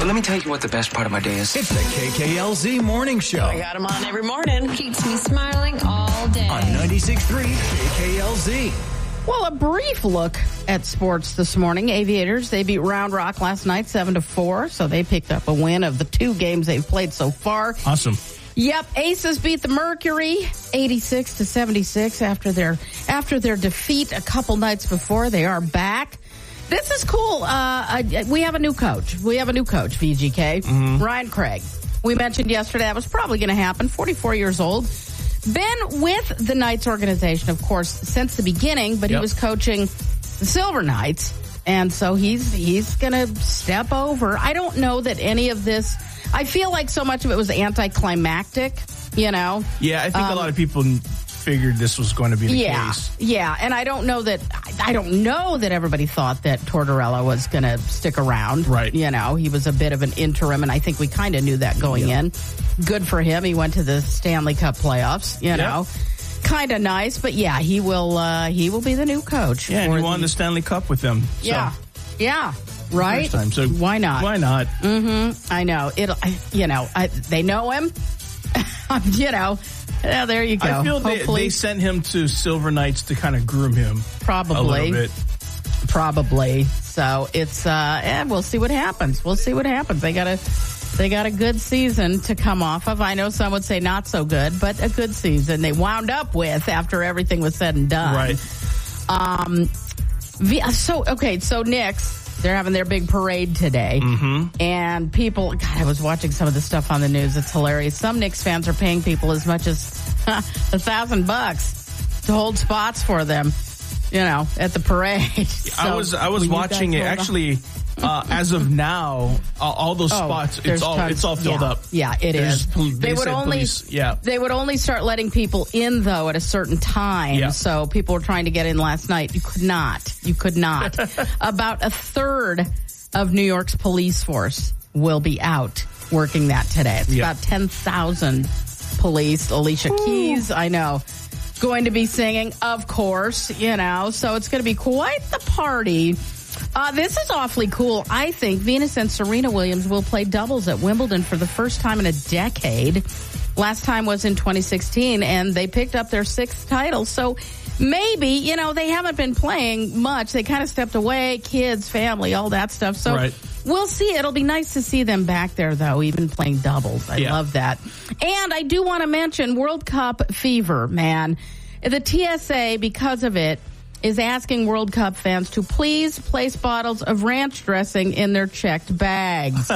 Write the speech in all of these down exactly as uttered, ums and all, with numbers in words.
But let me tell you what the best part of my day is. It's the K K L Z Morning Show. I got him on every morning. Keeps me smiling all day. On ninety-six point three K K L Z. Well, a brief look at sports this morning. Aviators, they beat Round Rock last night, seven to four, so they picked up a win of the two games they've played so far. Awesome. Yep, Aces beat the Mercury eighty-six to seventy-six after their after their defeat a couple nights before. They are back. This is cool. Uh, we have a new coach. We have a new coach, V G K. Mm-hmm. Ryan Craig. We mentioned yesterday that was probably going to happen. forty-four years old. Been with the Knights organization, of course, since the beginning, but yep. he was coaching the Silver Knights, and so he's he's going to step over. I don't know that any of this, I feel like so much of it was anticlimactic, you know? Yeah, I think um, a lot of people figured this was going to be the yeah, case. Yeah, and I don't know that, I don't know that everybody thought that Tortorella was going to stick around. Right. You know, he was a bit of an interim, and I think we kind of knew that going yeah. in. Good for him. He went to the Stanley Cup playoffs, you know. Yep. Kind of nice, but yeah, he will uh, he will be the new coach. Yeah, and he won the Stanley Cup with them. So. Yeah, yeah, right? First time, so why not? Why not? Mm-hmm. I know. It'll, I, you know, I, they know him. you know, yeah, there you go. I feel they, they sent him to Silver Knights to kind of groom him. Probably. A little bit. Probably. So it's, uh, and we'll see what happens. We'll see what happens. They got a, they got a good season to come off of. I know some would say not so good, but a good season they wound up with after everything was said and done. Right. Um, so, okay, so Knicks, they're having their big parade today. Mm-hmm. And people, God, I was watching some of the stuff on the news. It's hilarious. Some Knicks fans are paying people as much as a thousand bucks to hold spots for them. You know, at the parade. So I was I was watching it actually. Uh, as of now, uh, all those oh, spots it's all tons, it's all filled yeah, up. Yeah, it there's is. Pol- they, they would only police, yeah. They would only start letting people in though at a certain time. Yeah. So people were trying to get in last night. You could not. You could not. About a third of New York's police force will be out working that today. It's yeah. about ten thousand police. Alicia Ooh. Keys, I know. Going to be singing, of course, you know, so it's going to be quite the party. Uh, this is awfully cool. I think Venus and Serena Williams will play doubles at Wimbledon for the first time in a decade. Last time was in twenty sixteen, and they picked up their sixth title. So maybe, you know, they haven't been playing much. They kind of stepped away, kids, family, all that stuff. So right. we'll see. It'll be nice to see them back there, though, even playing doubles. I yeah. love that. And I do want to mention World Cup fever, man. The T S A, because of it, is asking World Cup fans to please place bottles of ranch dressing in their checked bags.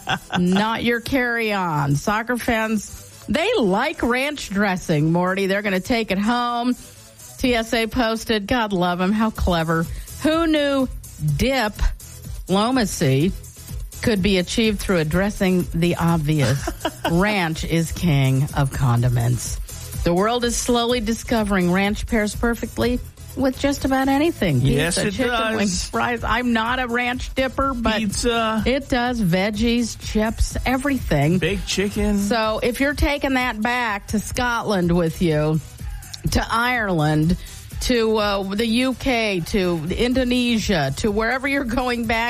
Not your carry-on. Soccer fans, they like ranch dressing, Morty. They're going to take it home. T S A posted, God love them, how clever. Who knew dip, diplomacy, could be achieved through addressing the obvious? Ranch is king of condiments. The world is slowly discovering ranch pairs perfectly with just about anything. Yes, Pizza, it chicken does. wings, fries. I'm not a ranch dipper, but pizza. It does. Veggies, chips, everything. Baked chicken. So if you're taking that back to Scotland with you, to Ireland, to uh, the U K, to Indonesia, to wherever you're going back,